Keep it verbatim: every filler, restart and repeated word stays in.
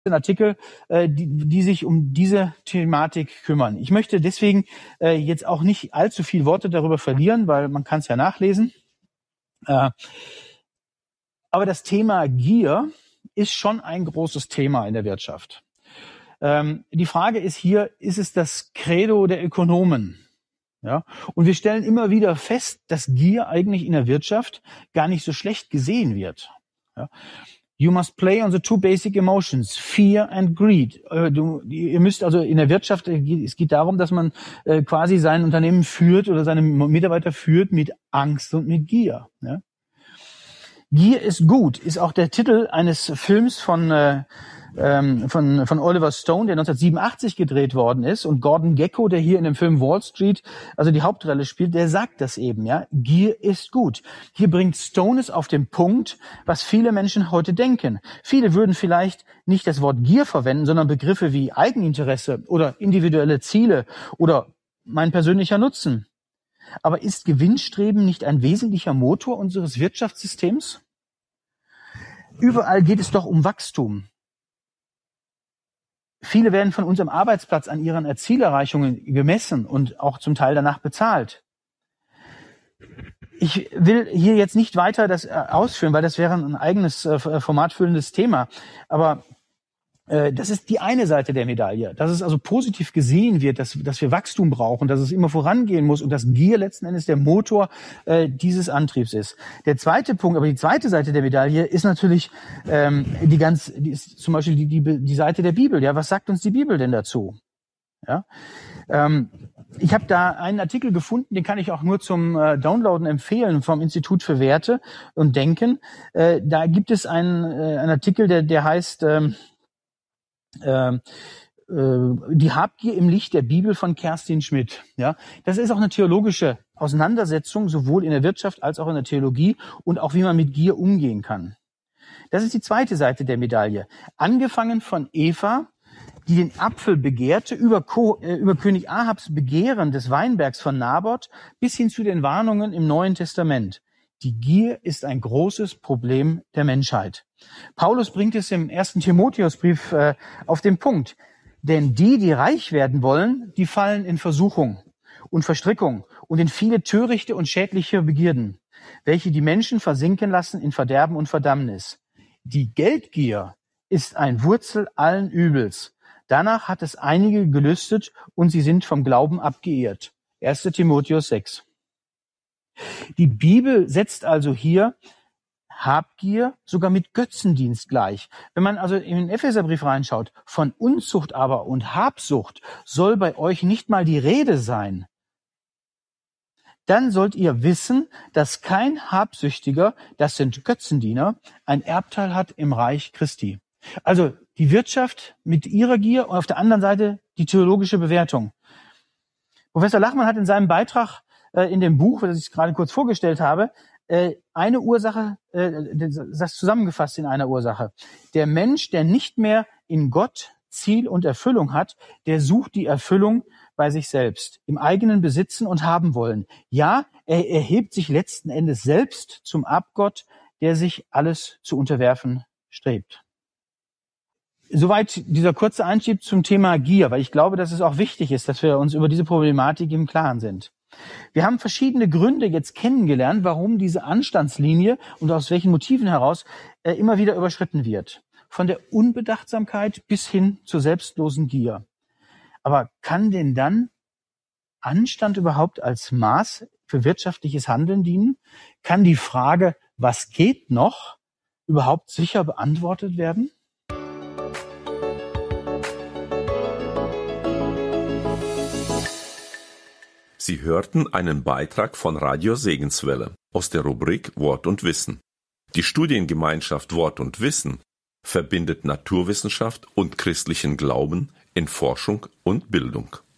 Artikel, äh, die, die sich um diese Thematik kümmern. Ich möchte deswegen äh, jetzt auch nicht allzu viel Worte darüber verlieren, weil man kann es ja nachlesen. Äh, aber das Thema Gier ist schon ein großes Thema in der Wirtschaft. Ähm, die Frage ist hier, ist es das Credo der Ökonomen? Ja? Und wir stellen immer wieder fest, dass Gier eigentlich in der Wirtschaft gar nicht so schlecht gesehen wird. Ja? You must play on the two basic emotions, fear and greed. Du, ihr müsst also in der Wirtschaft, es geht darum, dass man quasi sein Unternehmen führt oder seine Mitarbeiter führt mit Angst und mit Gier. Ja? Gier ist gut, ist auch der Titel eines Films von äh, ähm, von von Oliver Stone, der neunzehnhundertsiebenundachtzig gedreht worden ist, und Gordon Gekko, der hier in dem Film Wall Street also die Hauptrolle spielt, der sagt das eben, ja, Gier ist gut. Hier bringt Stone es auf den Punkt, was viele Menschen heute denken. Viele würden vielleicht nicht das Wort Gier verwenden, sondern Begriffe wie Eigeninteresse oder individuelle Ziele oder mein persönlicher Nutzen. Aber ist Gewinnstreben nicht ein wesentlicher Motor unseres Wirtschaftssystems? Überall geht es doch um Wachstum. Viele werden von unserem Arbeitsplatz an ihren Zielerreichungen gemessen und auch zum Teil danach bezahlt. Ich will hier jetzt nicht weiter das ausführen, weil das wäre ein eigenes formatfüllendes Thema. Aber das ist die eine Seite der Medaille, dass es also positiv gesehen wird, dass, dass wir Wachstum brauchen, dass es immer vorangehen muss und dass Gier letzten Endes der Motor äh, dieses Antriebs ist. Der zweite Punkt, aber die zweite Seite der Medaille ist natürlich ähm, die ganz, die ist zum Beispiel die, die, die Seite der Bibel. Ja, was sagt uns die Bibel denn dazu? Ja, ähm, ich habe da einen Artikel gefunden, den kann ich auch nur zum äh, Downloaden empfehlen vom Institut für Werte und Denken. Äh, da gibt es einen, äh, einen Artikel, der, der heißt ähm, Äh, äh, die Habgier im Licht der Bibel von Kerstin Schmidt. Ja, das ist auch eine theologische Auseinandersetzung, sowohl in der Wirtschaft als auch in der Theologie und auch wie man mit Gier umgehen kann. Das ist die zweite Seite der Medaille. Angefangen von Eva, die den Apfel begehrte, über, Co- äh, über König Ahabs Begehren des Weinbergs von Naboth bis hin zu den Warnungen im Neuen Testament. Die Gier ist ein großes Problem der Menschheit. Paulus bringt es im ersten Timotheusbrief äh, auf den Punkt. Denn die, die reich werden wollen, die fallen in Versuchung und Verstrickung und in viele törichte und schädliche Begierden, welche die Menschen versinken lassen in Verderben und Verdammnis. Die Geldgier ist ein Wurzel allen Übels. Danach hat es einige gelüstet und sie sind vom Glauben abgeirrt. erster Timotheus sechs. Die Bibel setzt also hier Habgier sogar mit Götzendienst gleich. Wenn man also in den Epheserbrief reinschaut, von Unzucht aber und Habsucht soll bei euch nicht mal die Rede sein. Dann sollt ihr wissen, dass kein Habsüchtiger, das sind Götzendiener, ein Erbteil hat im Reich Christi. Also die Wirtschaft mit ihrer Gier und auf der anderen Seite die theologische Bewertung. Professor Lachmann hat in seinem Beitrag in dem Buch, das ich gerade kurz vorgestellt habe, eine Ursache, das zusammengefasst in einer Ursache. Der Mensch, der nicht mehr in Gott Ziel und Erfüllung hat, der sucht die Erfüllung bei sich selbst, im eigenen Besitzen und haben wollen. Ja, er erhebt sich letzten Endes selbst zum Abgott, der sich alles zu unterwerfen strebt. Soweit dieser kurze Einschub zum Thema Gier, weil ich glaube, dass es auch wichtig ist, dass wir uns über diese Problematik im Klaren sind. Wir haben verschiedene Gründe jetzt kennengelernt, warum diese Anstandslinie und aus welchen Motiven heraus äh, immer wieder überschritten wird. Von der Unbedachtsamkeit bis hin zur selbstlosen Gier. Aber kann denn dann Anstand überhaupt als Maß für wirtschaftliches Handeln dienen? Kann die Frage, was geht noch, überhaupt sicher beantwortet werden? Sie hörten einen Beitrag von Radio Segenswelle aus der Rubrik Wort und Wissen. Die Studiengemeinschaft Wort und Wissen verbindet Naturwissenschaft und christlichen Glauben in Forschung und Bildung.